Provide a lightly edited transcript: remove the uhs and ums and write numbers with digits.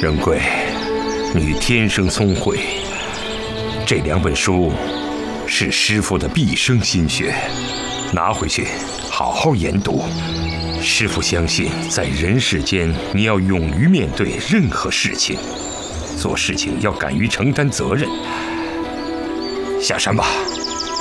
仁贵，你天生聪慧，这2本书是师父的毕生心血，拿回去好好研读。师父相信，在人世间，你要勇于面对任何事情，做事情要敢于承担责任。下山吧。